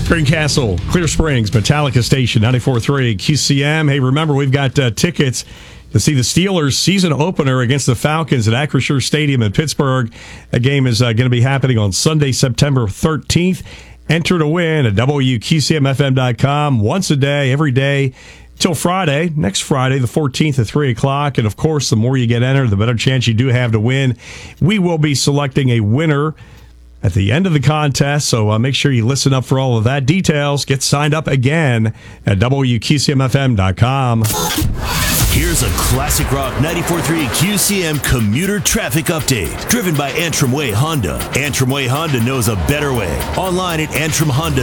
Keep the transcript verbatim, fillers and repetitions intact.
Greencastle, Clear Springs, Metallica Station, ninety-four point three Q C M. Hey, remember, we've got uh, tickets to see the Steelers' season opener against the Falcons at Acrisure Stadium in Pittsburgh. That game is uh, going to be happening on Sunday, September thirteenth. Enter to win at W Q C M F M dot com once a day, every day, till Friday, next Friday, the fourteenth at three o'clock. And, of course, the more you get entered, the better chance you do have to win. We will be selecting a winner at the end of the contest, so uh, make sure you listen up for all of that. Details, get signed up again at W Q C M F M dot com. Here's a Classic Rock ninety-four point three Q C M commuter traffic update, driven by Antrim Way Honda. Antrim Way Honda knows a better way. Online at antrim honda